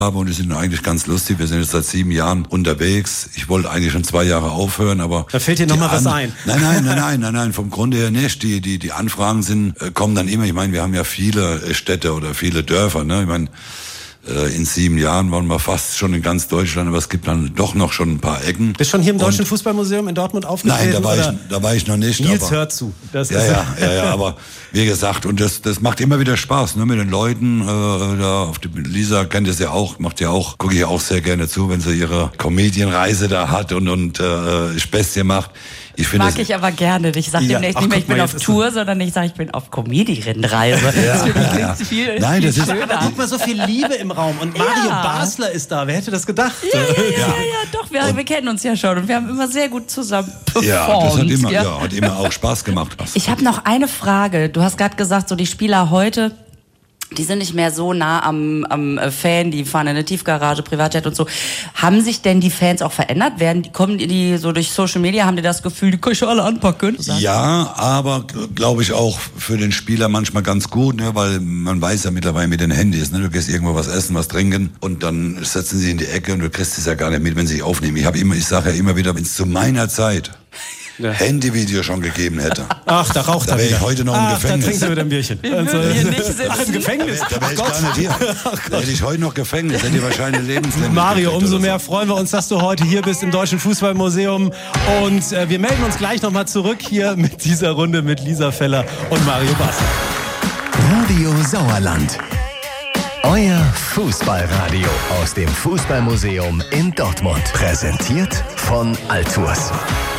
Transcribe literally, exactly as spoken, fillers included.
und die sind eigentlich ganz lustig. Wir sind jetzt seit sieben Jahren unterwegs. Ich wollte eigentlich schon zwei Jahre aufhören, aber... Da fällt dir noch mal was ein. Nein, nein, nein, nein, nein, nein, vom Grunde her nicht. Die, die, die Anfragen sind, kommen dann immer. Ich meine, wir haben ja viele Städte oder viele Dörfer, ne? Ich meine, in sieben Jahren waren wir fast schon in ganz Deutschland, aber es gibt dann doch noch schon ein paar Ecken. Bist schon hier im Deutschen und Fußballmuseum in Dortmund aufgetreten? Nein, da war, ich, da war ich noch nicht. Nils aber, hört zu. Das ja, ist ja, ja, ja, aber wie gesagt, und das, das macht immer wieder Spaß, ne, mit den Leuten. Äh, da auf die, Lisa kennt es ja auch, macht ja auch, gucke ich ja auch sehr gerne zu, wenn sie ihre Comedian-Reise da hat und, und äh, Späßchen macht. Ich finde Mag ich aber gerne. Ich sage ja. demnächst nicht mehr, ich bin auf Tour, sondern ich sage, ich bin auf Comedy-Reise. Ja, das finde ich ja. viel, Nein, das viel ist, schöner. Guck mal, so viel Liebe im Raum. Und Mario Ja. Basler ist da. Wer hätte das gedacht? Ja, ja, ja, ja, ja, doch, wir, wir kennen uns ja schon und wir haben immer sehr gut zusammen performt. Ja, das hat immer, ja. ja, hat immer auch Spaß gemacht. Ich habe noch eine Frage. Du hast gerade gesagt, so die Spieler heute, die sind nicht mehr so nah am, am Fan, die fahren in eine Tiefgarage, Privatjet und so. Haben sich denn die Fans auch verändert? Werden die, kommen die so durch Social Media, haben die das Gefühl, die können ich alle anpacken? Ja, aber glaube ich auch für den Spieler manchmal ganz gut, ne, weil man weiß ja mittlerweile mit den Handys, ne, du gehst irgendwo was essen, was trinken und dann setzen sie in die Ecke und du kriegst es ja gar nicht mit, wenn sie sich aufnehmen. Ich habe immer, ich sage ja immer wieder, wenn es zu meiner Zeit ja. Handyvideo schon gegeben hätte. Ach, da raucht da er wäre wieder. ich heute noch Ach, im Gefängnis. Da trinkst du wieder ein Bierchen. Wir würden hier nicht sitzen. Ach, im Gefängnis? Da wäre wär ich gar nicht hier. Da hätte ich heute noch Gefängnis, hätte ich wahrscheinlich lebenslänglich. Mario, umso so. mehr freuen wir uns, dass du heute hier bist im Deutschen Fußballmuseum. Und äh, wir melden uns gleich nochmal zurück hier mit dieser Runde mit Lisa Feller und Mario Basler. Radio Sauerland. Euer Fußballradio aus dem Fußballmuseum in Dortmund. Präsentiert von Altours.